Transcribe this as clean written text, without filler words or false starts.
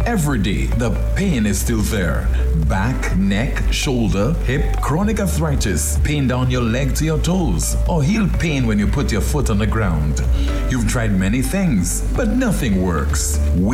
every day, the pain is still there. Back, neck, shoulder, hip, chronic arthritis, pain down your leg to your toes, or heel pain when you put your foot on the ground. You've tried many things, but nothing works.